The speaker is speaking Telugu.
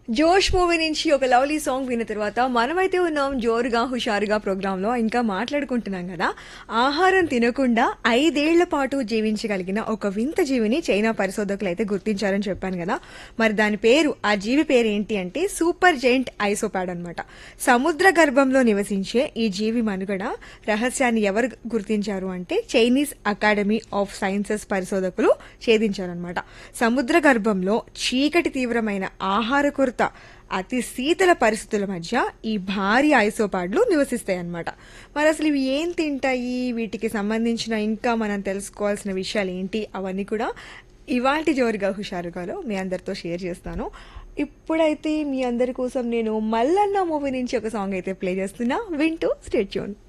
జోష్ మూవీ నుంచి ఒక లవ్లీ సాంగ్ విన్న తర్వాత మనమైతే ఉన్నాం జోరుగా హుషారుగా ప్రోగ్రామ్ లో ఇంకా మాట్లాడుకుంటున్నాం కదా. ఆహారం తినకుండా 5 ఏళ్ల పాటు జీవించగలిగిన ఒక వింత జీవిని చైనా పరిశోధకులు అయితే గుర్తించారని చెప్పాను కదా. మరి దాని పేరు, ఆ జీవి పేరు ఏంటి అంటే సూపర్ జైంట్ ఐసోపాడ్ అన్నమాట. సముద్ర గర్భంలో నివసించే ఈ జీవి మనుగడ రహస్యాన్ని ఎవరు గుర్తించారు అంటే చైనీస్ అకాడమీ ఆఫ్ సైన్సెస్ పరిశోధకులు ఛేదించారనమాట. సముద్ర గర్భంలో చీకటి తీవ్రమైన ఆహార కొరత, అతి శీతల పరిస్థితుల మధ్య ఈ భారీ ఐసోపాడ్లు నివసిస్తాయి అన్నమాట. మరి అసలు ఇవి ఏం తింటాయి, వీటికి సంబంధించిన ఇంకా మనం తెలుసుకోవాల్సిన విషయాలు ఏంటి, అవన్నీ కూడా ఇవాల్టి జోరుగా హుషారుగాలో మీ అందరితో షేర్ చేస్తాను. ఇప్పుడైతే మీ అందరి కోసం నేను మల్లన్న మూవీ నుంచి ఒక సాంగ్ అయితే ప్లే చేస్తున్నా, వింటూ స్టే ట్యూన్.